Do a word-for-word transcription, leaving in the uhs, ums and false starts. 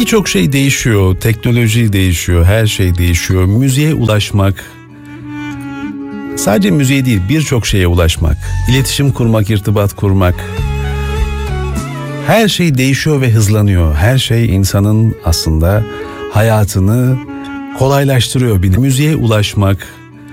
Birçok şey değişiyor, teknoloji değişiyor, her şey değişiyor. Müziğe ulaşmak, sadece müziğe değil birçok şeye ulaşmak, iletişim kurmak, irtibat kurmak. Her şey değişiyor ve hızlanıyor. Her şey insanın aslında hayatını kolaylaştırıyor. Bir müziğe ulaşmak,